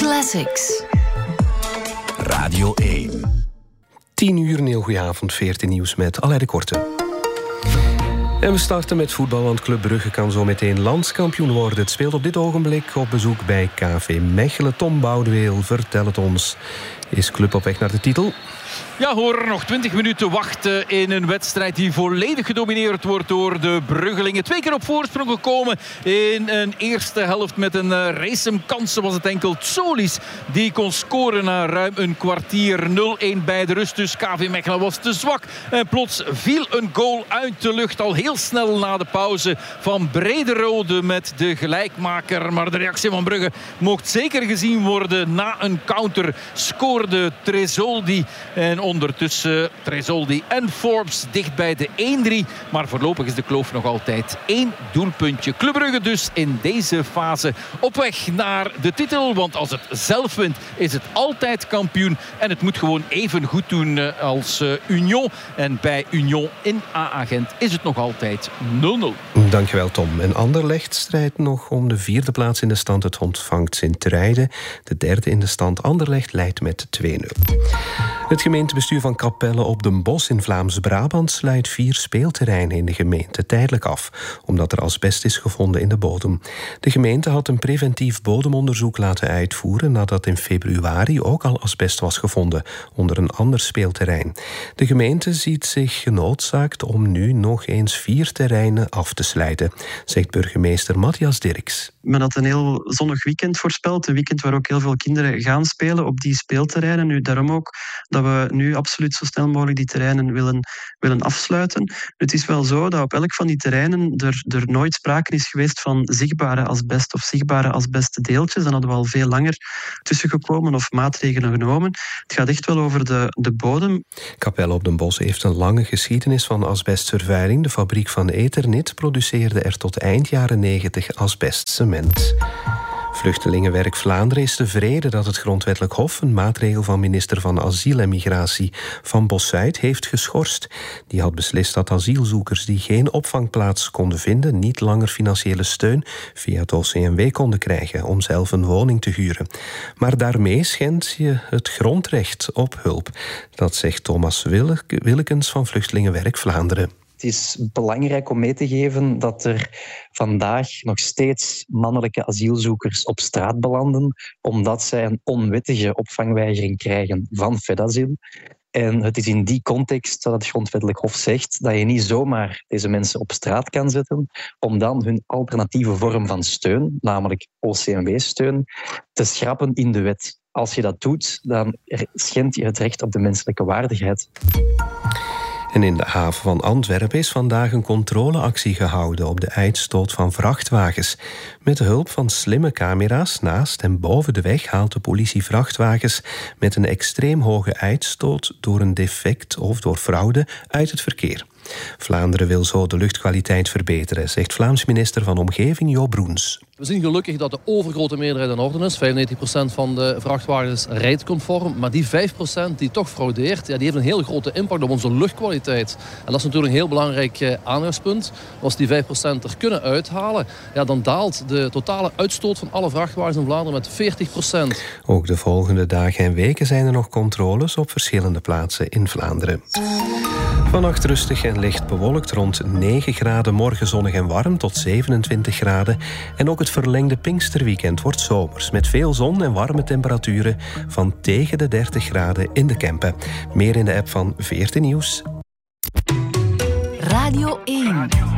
Classics. Radio 1. 10 uur, een heel goeie avond, 14 nieuws met Alain de Korte. En we starten met voetbal, want Club Brugge kan zo meteen landskampioen worden. Het speelt op dit ogenblik op bezoek bij KV Mechelen. Tom Boudeweel, vertel het ons. Is Club op weg naar de titel? Ja hoor, nog 20 minuten wachten in een wedstrijd die volledig gedomineerd wordt door de Bruggelingen. 2 keer op voorsprong gekomen in een eerste helft met een race kansen. Was het enkel Tsolis die kon scoren na ruim een kwartier. 0-1 bij de rust, dus KV Mechelen was te zwak. En plots viel een goal uit de lucht al heel snel na de pauze van Brederode met de gelijkmaker. Maar de reactie van Brugge mocht zeker gezien worden. Na een counter scoorde Tresoldi. En ondertussen Tresoldi en Forbes dicht bij de 1-3. Maar voorlopig is de kloof nog altijd 1 doelpuntje. Club Brugge dus in deze fase op weg naar de titel. Want als het zelf wint, is het altijd kampioen. En het moet gewoon even goed doen als Union. En bij Union in A-agent is het nog altijd 0-0. Dankjewel, Tom. En Anderlecht strijdt nog om de 4e plaats in de stand. Het ontvangt Sint-Truiden. De 3e in de stand. Anderlecht leidt met 2-0. Het gemeentebestuur van Capelle op Den Bosch in Vlaams-Brabant sluit 4 speelterreinen in de gemeente tijdelijk af, omdat er asbest is gevonden in de bodem. De gemeente had een preventief bodemonderzoek laten uitvoeren nadat in februari ook al asbest was gevonden onder een ander speelterrein. De gemeente ziet zich genoodzaakt om nu nog eens 4 terreinen af te sluiten, zegt burgemeester Matthias Dirks. Men had een heel zonnig weekend voorspeld. Een weekend waar ook heel veel kinderen gaan spelen op die speelterreinen. Nu, daarom ook dat we nu absoluut zo snel mogelijk die terreinen willen afsluiten. Het is wel zo dat op elk van die terreinen er nooit sprake is geweest van zichtbare asbest of zichtbare asbestdeeltjes. Dan hadden we al veel langer tussengekomen of maatregelen genomen. Het gaat echt wel over de bodem. Capelle op Den Bosch heeft een lange geschiedenis van asbestvervuiling. De fabriek van Eternit produceerde er tot eind jaren 90 asbestcement. Vluchtelingenwerk Vlaanderen is tevreden dat het Grondwettelijk Hof een maatregel van minister van Asiel en Migratie Van Bossuyt heeft geschorst. Die had beslist dat asielzoekers die geen opvangplaats konden vinden niet langer financiële steun via het OCMW konden krijgen om zelf een woning te huren. Maar daarmee schendt je het grondrecht op hulp. Dat zegt Thomas Willekens van Vluchtelingenwerk Vlaanderen. Het is belangrijk om mee te geven dat er vandaag nog steeds mannelijke asielzoekers op straat belanden, omdat zij een onwettige opvangweigering krijgen van FedAsiel. En het is in die context dat het Grondwettelijk Hof zegt dat je niet zomaar deze mensen op straat kan zetten om dan hun alternatieve vorm van steun, namelijk OCMW-steun, te schrappen in de wet. Als je dat doet, dan schendt je het recht op de menselijke waardigheid. En in de haven van Antwerpen is vandaag een controleactie gehouden op de uitstoot van vrachtwagens. Met de hulp van slimme camera's naast en boven de weg haalt de politie vrachtwagens met een extreem hoge uitstoot door een defect of door fraude uit het verkeer. Vlaanderen wil zo de luchtkwaliteit verbeteren, zegt Vlaams minister van Omgeving Jo Broens. We zien gelukkig dat de overgrote meerderheid in orde is. 95% van de vrachtwagens rijdt conform. Maar die 5% die toch fraudeert, die heeft een heel grote impact op onze luchtkwaliteit. En dat is natuurlijk een heel belangrijk aandachtspunt. Als die 5% er kunnen uithalen, dan daalt de totale uitstoot van alle vrachtwagens in Vlaanderen met 40%. Ook de volgende dagen en weken zijn er nog controles op verschillende plaatsen in Vlaanderen. Vannacht rustig en licht bewolkt, rond 9 graden. Morgen zonnig en warm tot 27 graden. En ook het verlengde Pinksterweekend wordt zomers, met veel zon en warme temperaturen van tegen de 30 graden in de Kempen. Meer in de app van 14 Nieuws. Radio 1.